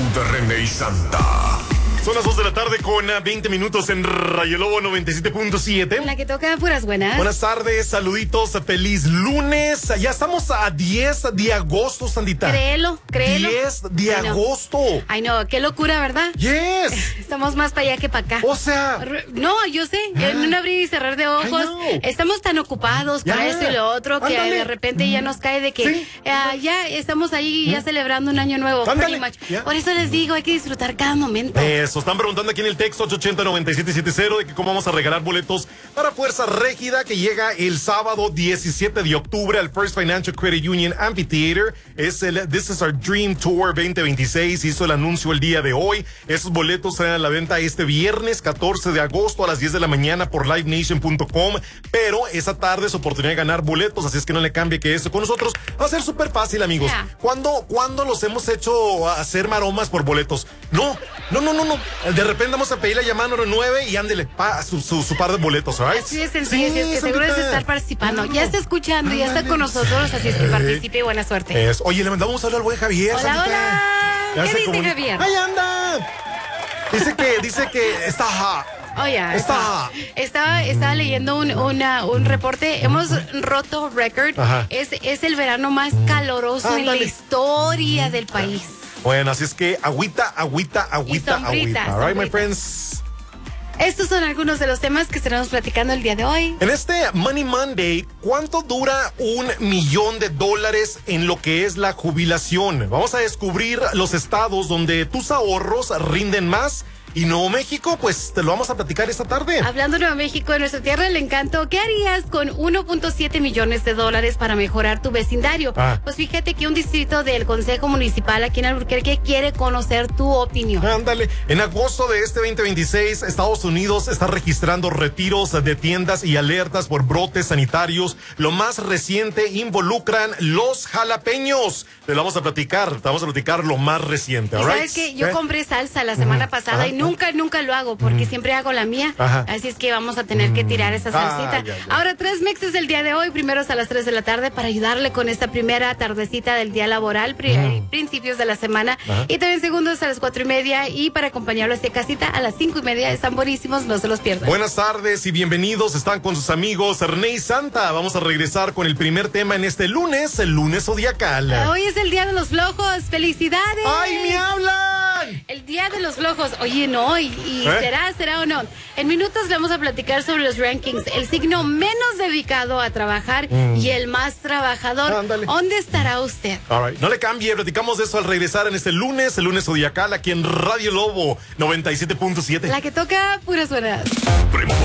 de René y Santa. Son las 2 de la tarde con 20 minutos en Rayo Lobo 97.7. La que toca puras buenas. Buenas tardes, saluditos, feliz lunes. Ya estamos a 10 de agosto, Sandita. Créelo. 10 de agosto. Ay, no, qué locura, ¿verdad? Yes. Estamos más para allá que para acá. O sea. No, yo sé, en un abrir y cerrar de ojos. Estamos tan ocupados para esto y lo otro que de repente ya nos cae de que ya estamos ahí ya celebrando un año nuevo. Por eso les digo, hay que disfrutar cada momento. Están preguntando aquí en el texto 880-9770 de que cómo vamos a regalar boletos para Fuerza Régida, que llega el sábado 17 de octubre al First Financial Credit Union Amphitheater. Es el This is Our Dream Tour 2026. Hizo el anuncio el día de hoy. Esos boletos salen a la venta este viernes 14 de agosto a las 10 de la mañana por livenation.com. Pero esa tarde es oportunidad de ganar boletos, así es que no le cambie que eso con nosotros va a ser súper fácil, amigos. ¿Cuándo los hemos hecho hacer maromas por boletos? No. De repente vamos a pedir la llamada número 9 y ándele, su par de boletos, ¿right? Así de sencillo, así es que seguro es estar participando. Ya está escuchando, ya está con nosotros, así es que participe y buena suerte. Oye, le mandamos un saludo al buen Javier. Hola. ¿Qué dice Javier? ¡Ahí anda! Dice que está hot. Estaba leyendo un reporte. Hemos roto récord. Es el verano más caloroso en la historia del país. Bueno, así es que agüita. All right, my friends. Estos son algunos de los temas que estaremos platicando el día de hoy. En este Money Monday, ¿cuánto dura $1,000,000 en lo que es la jubilación? Vamos a descubrir los estados donde tus ahorros rinden más. Y Nuevo México, pues te lo vamos a platicar esta tarde. Hablando de Nuevo México, en nuestra tierra del encanto, ¿qué harías con $1.7 millones para mejorar tu vecindario? Pues fíjate que un distrito del Consejo Municipal aquí en Albuquerque quiere conocer tu opinión. Ándale. En agosto de este 2026, Estados Unidos está registrando retiros de tiendas y alertas por brotes sanitarios. Lo más reciente involucran los jalapeños. Te lo vamos a platicar. lo más reciente. ¿Sabes qué? Yo compré salsa la semana pasada y nunca lo hago porque siempre hago la mía. Así es que vamos a tener que tirar esa salsita. Ahora, 3 mexes el día de hoy, primeros a las 3 de la tarde para ayudarle con esta primera tardecita del día laboral, principios de la semana. Y también segundos a las 4:30 y para acompañarlo hacia casita a las 5:30. Están buenísimos, no se los pierdan. Buenas tardes y bienvenidos. Están con sus amigos René y Santa. Vamos a regresar con el primer tema en este lunes, el lunes zodiacal. Hoy es el día de los flojos. ¡Felicidades! ¡Ay, me hablan! El día de los flojos. Oye, no, y será o no. En minutos le vamos a platicar sobre los rankings. El signo menos dedicado a trabajar y el más trabajador. Ándale. ¿Dónde estará usted? All right. No le cambie, platicamos de eso al regresar en este lunes, el lunes zodiacal, aquí en Radio Lobo 97.7. La que toca puras buenas.